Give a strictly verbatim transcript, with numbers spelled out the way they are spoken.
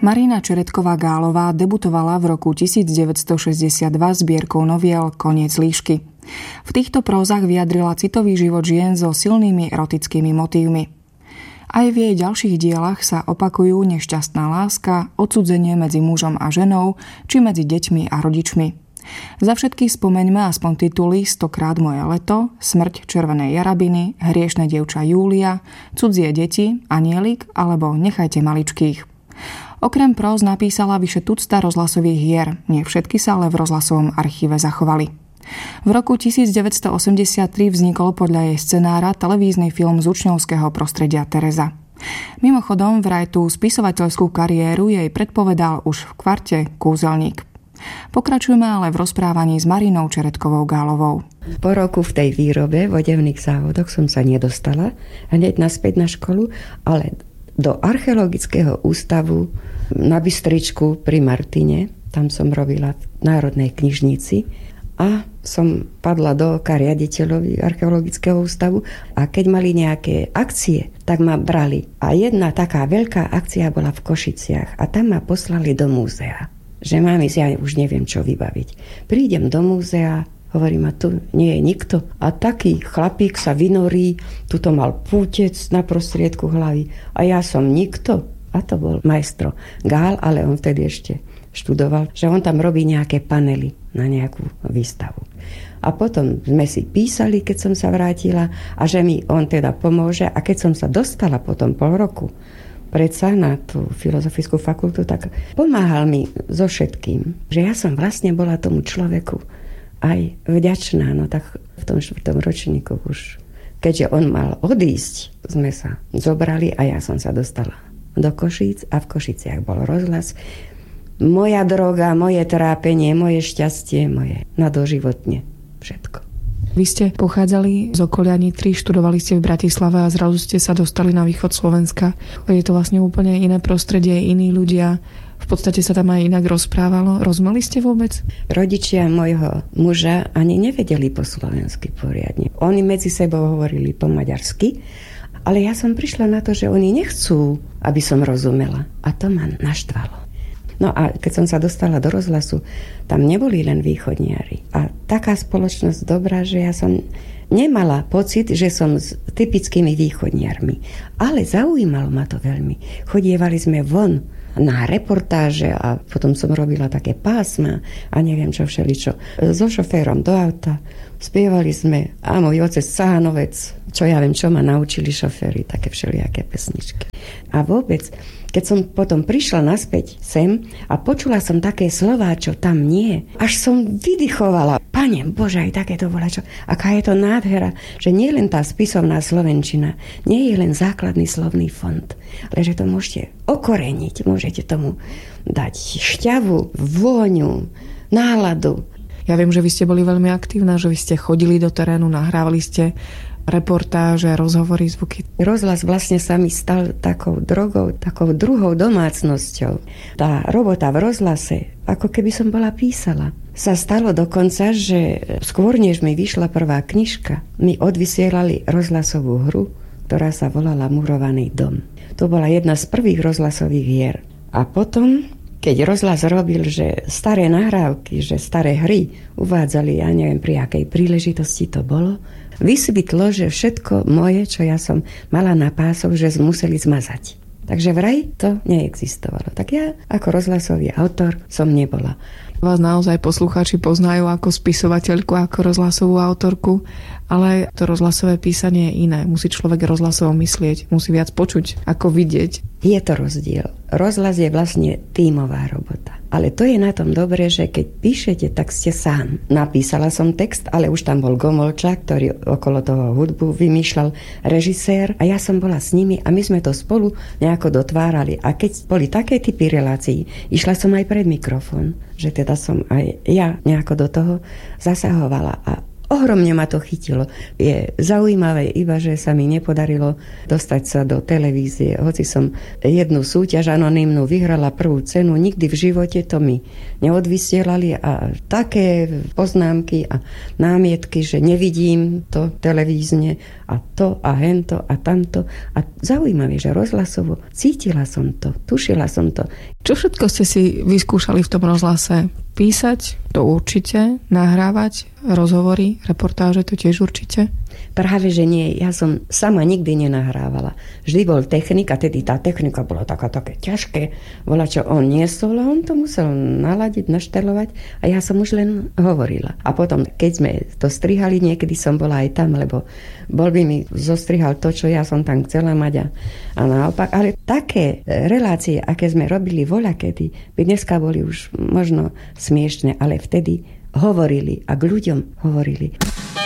Marina Čeretková-Gálová debutovala v roku devätnásťstošesťdesiatdva zbierkou noviel Koniec líšky. V týchto prózach vyjadrila citový život žien so silnými erotickými motívmi. Aj v jej ďalších dielach sa opakujú nešťastná láska, odcudzenie medzi mužom a ženou či medzi deťmi a rodičmi. Za všetky spomeňme aspoň tituly Stokrát moje leto, Smrť červenej jarabiny, Hriešne dievča Júlia, Cudzie deti, Anielik alebo Nechajte maličkých. Okrem próz napísala vyše tucta rozhlasových hier, nie všetky sa ale v rozhlasovom archíve zachovali. V roku devätnásťstoosemdesiattri vznikol podľa jej scenára televízny film z učňovského prostredia Tereza. Mimochodom, vraj tú spisovateľskú kariéru jej predpovedal už v kvarte Kúzelník. Pokračujeme ale v rozprávaní s Marinou Čeretkovou-Gálovou. Po roku v tej výrobe v odevných závodoch som sa nedostala hneď naspäť na školu, ale do archeologického ústavu na Bystričku pri Martine. Tam som robila v Národnej knižnici a som padla do oka riaditeľovi archeologického ústavu a keď mali nejaké akcie, tak ma brali. A jedna taká veľká akcia bola v Košiciach a tam ma poslali do múzea. Že mám ísť, ja už neviem, čo vybaviť. Prídem do múzea, hovorím, a tu nie je nikto. A taký chlapík sa vynorí, tuto mal pútec na prostriedku hlavy. A ja som nikto. A to bol majstro Gál, ale on vtedy ešte študoval, že on tam robí nejaké panely na nejakú výstavu. A potom sme si písali, keď som sa vrátila, a že mi on teda pomôže. A keď som sa dostala potom pol roku predsa na tú filozofickú fakultu, tak pomáhal mi so všetkým. Že ja som vlastne bola tomu človeku aj vďačná, no tak v tom štvrtom ročníku už, keďže on mal odísť, sme sa zobrali a ja som sa dostala do Košíc a v Košiciach bol rozhlas. Moja droga, moje trápenie, moje šťastie, moje nadoživotne, všetko. Vy ste pochádzali z okolia Nitry, študovali ste v Bratislave a zrazu ste sa dostali na východ Slovenska. Je to vlastne úplne iné prostredie, iní ľudia. V podstate sa tam aj inak rozprávalo. Rozumeli ste vôbec? Rodičia môjho muža ani nevedeli po slovensky poriadne. Oni medzi sebou hovorili po maďarsky, ale ja som prišla na to, že oni nechcú, aby som rozumela. A to ma naštvalo. No a keď som sa dostala do rozhlasu, tam neboli len východniari. A taká spoločnosť dobrá, že ja som nemala pocit, že som s typickými východniarmi. Ale zaujímalo ma to veľmi. Chodievali sme von na reportáže a potom som robila také pásma a neviem čo všeličo. So šoférom do auta spievali sme a môj otec Cahanovec, čo ja viem, čo ma naučili šoféry, také všelijaké pesničky. A vôbec, keď som potom prišla naspäť sem a počula som také slová, čo tam nie, až som vydychovala. Pane Bože, aj takéto volačo. Aká je to nádhera, že nie len tá spisovná slovenčina, nie je len základný slovný fond, ale že to môžete okoreniť, môžete tomu dať šťavu, vôňu, náladu. Ja viem, že vy ste boli veľmi aktívna, že vy ste chodili do terénu, nahrávali ste reportáže, rozhovory, zvuky. Rozhlas vlastne sa mi stal takou drogou, takou druhou domácnosťou. Tá robota v rozhlase, ako keby som bola písala. Sa stalo dokonca, že skôr než mi vyšla prvá knižka, mi odvysielali rozhlasovú hru, ktorá sa volala Murovaný dom. To bola jedna z prvých rozhlasových hier. A potom, keď rozhlas robil, že staré nahrávky, že staré hry uvádzali, ja neviem pri akej príležitosti to bolo, vysvetlo, že všetko moje, čo ja som mala na pásoch, že museli zmazať. Takže vraj to neexistovalo. Tak ja ako rozhlasový autor som nebola. Vás naozaj poslucháči poznajú ako spisovateľku, ako rozhlasovú autorku, ale to rozhlasové písanie je iné. Musí človek rozhlasovo myslieť, musí viac počuť, ako vidieť. Je to rozdiel. Rozhlas je vlastne tímová robota. Ale to je na tom dobre, že keď píšete, tak ste sám. Napísala som text, ale už tam bol Gomolčák, ktorý okolo toho hudbu vymýšľal, režisér a ja som bola s nimi a my sme to spolu nejako dotvárali. A keď boli také typy relácií, išla som aj pred mikrofón, že teda som aj ja nejako do toho zasahovala a ohromne ma to chytilo. Je zaujímavé iba, že sa mi nepodarilo dostať sa do televízie. Hoci som jednu súťaž anonymnú vyhrala prvú cenu, nikdy v živote to mi neodvysielali a také poznámky a námietky, že nevidím to televízne a to a hento a tamto. A zaujímavé, že rozhlasovo cítila som to, tušila som to. Čo všetko ste si vyskúšali v tom rozhlase? Písať? To určite. Nahrávať? Rozhovory? Reportáže? To tiež určite? Práve, že nie. Ja som sama nikdy nenahrávala. Vždy bol technik a tedy tá technika bola taká, také ťažké. Bola, čo on niesol a on to musel naladiť, naštelovať a ja som už len hovorila. A potom, keď sme to strihali, niekedy som bola aj tam, lebo bol by mi zostrihal to, čo ja som tam chcela mať a, a naopak. Ale také relácie, aké sme robili voľakedy, by dneska boli už možno smiešne, ale vtedy hovorili a k ľuďom hovorili.